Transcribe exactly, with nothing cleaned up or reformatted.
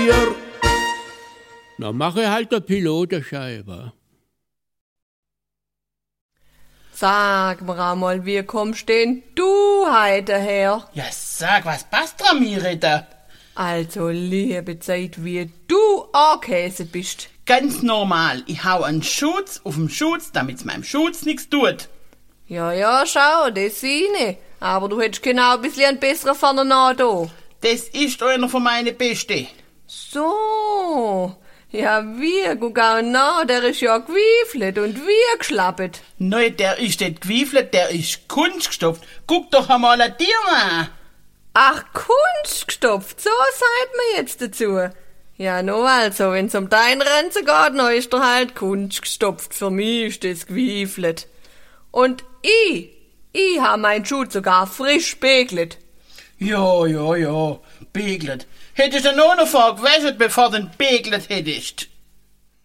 dir. Na, mache halt der Pilotenscheibe. Sag mir einmal, wie kommst denn du heute her? Ja, sag, was passt dran, Mirita? Also, liebe Zeit, wie du angekäset bist. Ganz normal. Ich hau einen Schutz auf den Schutz, damit's meinem Schutz nichts tut. Ja, ja, schau, das sehe ich. Aber du hättest genau ein bisschen einen besseren vorne nach da. Das ist einer von meinen Beste. So. Ja, wie, guck auch nach, der ist ja gewiefelt und wie geschlappet. Nein, der ist nicht gewiefelt, der ist kunstgestopft. Guck doch einmal an dir an. Ach, kunstgestopft, so sagt man jetzt dazu. Ja, no, also, wenn's um dein Renzen geht, no ist er halt kunstgestopft. Für mich ist das gewiefelt. Und ich, ich hab meinen Schuh sogar frisch begelt. Ja, ja, ja, beglet. Hättest du nur noch vorgewässert, bevor du ihn beglet hättest.